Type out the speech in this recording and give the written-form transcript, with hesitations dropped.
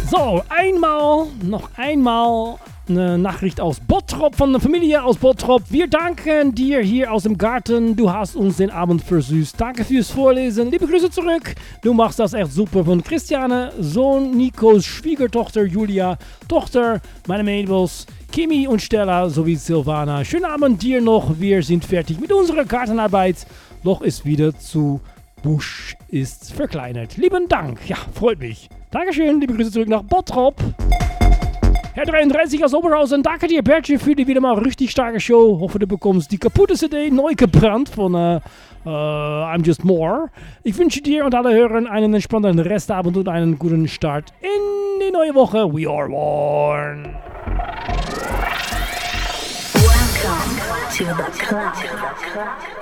So, noch einmal eine Nachricht aus Bottrop, von der Familie aus Bottrop. Wir danken dir hier aus dem Garten. Du hast uns den Abend versüßt. Danke fürs Vorlesen. Liebe Grüße zurück. Du machst das echt super. Von Christiane, Sohn Nikos, Schwiegertochter Julia, Tochter, meine Mädels, Kimi und Stella sowie Silvana. Schönen Abend dir noch. Wir sind fertig mit unserer Gartenarbeit. Loch ist wieder zu. Busch ist verkleinert. Lieben Dank. Ja, freut mich. Dankeschön. Liebe Grüße zurück nach Bottrop. Herr 33 aus Oberhausen, danke dir, Bertje, für die wieder mal richtig starke Show. Hoffe, du bekommst die kaputte CD neu gebrannt von I'm Just More. Ich wünsche dir und alle Hörern einen entspannten Restabend und einen guten Start in die neue Woche. We are one. Welcome to the club.